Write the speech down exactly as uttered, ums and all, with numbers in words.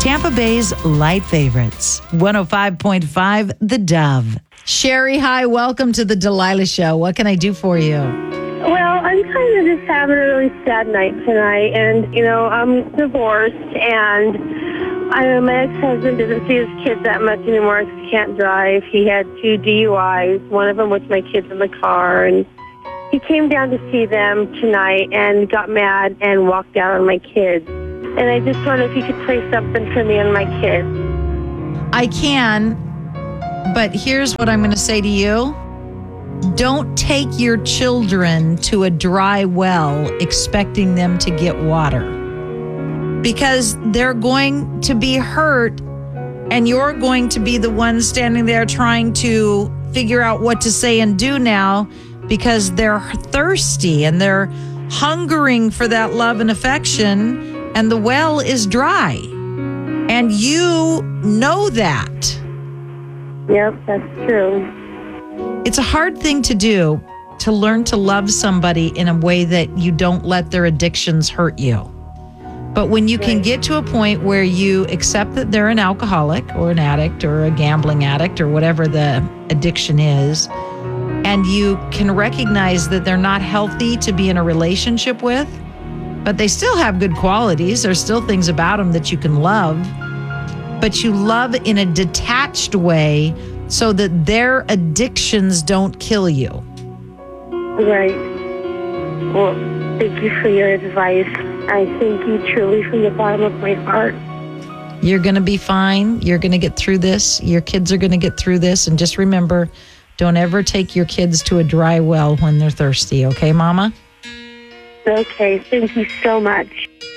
Tampa Bay's light favorites. one oh five point five The Dove. Sherry, hi. Welcome to the Delilah Show. What can I do for you? Well, I'm kind of just having a really sad night tonight. And, you know, I'm divorced, and I, my ex-husband doesn't see his kids that much anymore because he can't drive. He had two D U Is, one of them with my kids in the car, and he came down to see them tonight and got mad and walked out on my kids. And I just wonder if you could play something for me and my kids. I can, but here's what I'm going to say to you. Don't take your children to a dry well expecting them to get water, because they're going to be hurt and you're going to be the one standing there trying to figure out what to say and do now, because they're thirsty and they're hungering for that love and affection, and the well is dry. And you know that. Yep, that's true. It's a hard thing to do, to learn to love somebody in a way that you don't let their addictions hurt you. But when you can get to a point where you accept that they're an alcoholic or an addict or a gambling addict or whatever the addiction is, and you can recognize that they're not healthy to be in a relationship with, but they still have good qualities. There's still things about them that you can love, but you love in a detached way so that their addictions don't kill you. Right. Well, thank you for your advice. I thank you truly from the bottom of my heart. You're going to be fine. You're going to get through this. Your kids are going to get through this. And just remember, don't ever take your kids to a dry well when they're thirsty. Okay, Mama? Okay. Thank you so much.